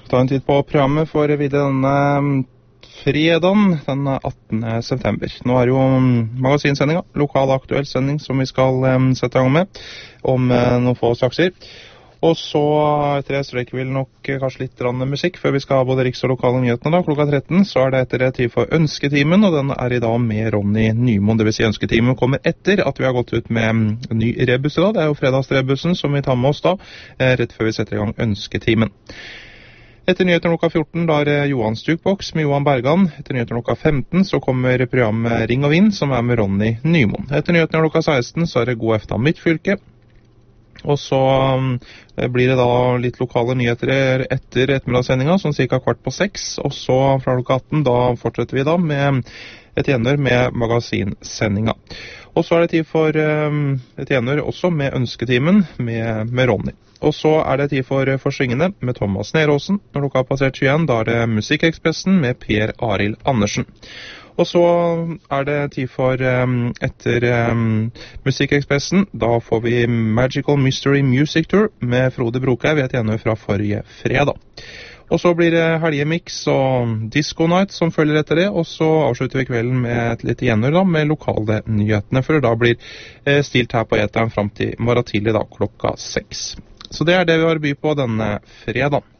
ta en titt på programmet for videre denne fredagen, den 18. september. Nå er jo magasinsendinga, lokal aktuell sending, som vi skal sette i gang med om noen få sakser. Og så etter det streker vi nok kanskje litt musikk før vi skal ha både riks- og lokale nyhetene da, klokka 13. Så er det etter det tid for Ønsketimen, og den er i dag med Ronny Nymoen. Det vil si Ønsketimen kommer etter at vi har gått ut med en ny rebus i dag. Det er jo fredagsrebusen som vi tar med oss da, rett før vi setter i gang Ønsketimen. Etter nyheter klokka 14 da er Johans Jukebox med Johan Bergan. Etter nyheter klokka 15 så kommer programmet Ring og Vind, som er med Ronny Nymoen. Etter nyheter klokka 16 så er det God eftermiddag mitt fylke. Og så blir det da litt lokale nyheter etter ettermiddagssendinga, sånn cirka 5:15. Og så fra klokka 18 da fortsetter vi da med et gjenhør med magasinsendinga. Og så er det tid for et gjenhør også med Ønsketimen med Ronny. Og så er det tid for Syngende med Thomas Neråsen. Når klokka har passert 21, da er det Musikkekspressen med Per Arild Andersen. Og så er det tid for etter Musikkekspressen, da får vi Magical Mystery Music Tour med Frode Brokhaug, et gjenhør fra forrige fredag. Og så blir det Helgemix og Disco Night som følger etter det, og så avslutter vi kvelden med et lite gjenhør da, med lokale nyhetene, for det da blir stilt her på eteren frem til morgen tidlig da, klokka 6. Så det er det vi har å by på denne fredagen.